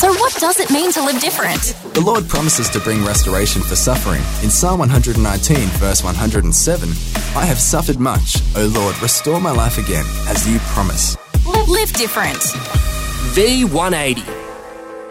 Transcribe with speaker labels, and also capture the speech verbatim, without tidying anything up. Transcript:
Speaker 1: So what does it mean to live different?
Speaker 2: The Lord promises to bring restoration for suffering. In Psalm one nineteen, verse one hundred seven, I have suffered much. O Lord, restore my life again, as you promise.
Speaker 1: Live different.
Speaker 3: V one eighty.